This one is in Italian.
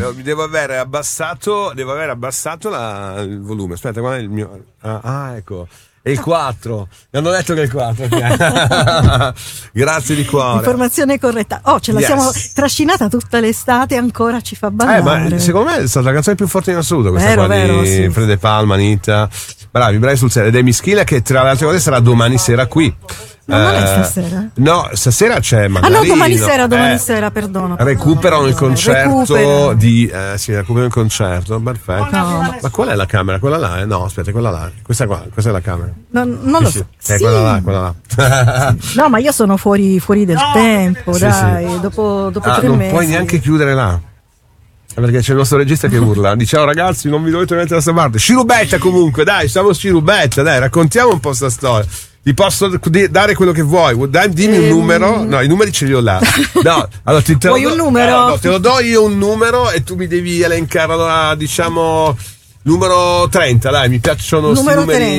devo aver abbassato il volume. Aspetta, guarda il mio. Ecco. E il 4. Mi hanno detto che è il 4. Grazie di cuore. Informazione corretta. Ce la siamo trascinata tutta l'estate, ancora ci fa ballare. Ma secondo me è stata la canzone più forte in assoluto, questa vero, di sì. Fred De Palma, Anita. Bravi sul serio. Ed è Mischina, che tra le altre cose sarà domani sera qui. Ma non è stasera? No, stasera c'è Mandarino. Domani sera, perdono. Recuperano il concerto recuperano il concerto, perfetto. No. Ma qual è la camera? Quella là? No, aspetta, quella là. Questa è la camera. Non lo so. Sì. Quella là. No, ma io sono fuori del tempo, dai. Sì. Dopo 3 non mesi. Puoi neanche chiudere là. Perché c'è il nostro regista che urla, dice: ciao ragazzi, non vi dovete mettere da sta parte. Scirubetta comunque, dai, siamo Scirubetta, dai, raccontiamo un po' sta storia. Ti posso dare quello che vuoi? Dimmi un numero. No, i numeri ce li ho là. No, allora vuoi un numero? No, te lo do io un numero e tu mi devi elencare, allora, diciamo numero 30, dai, mi piacciono sti numeri.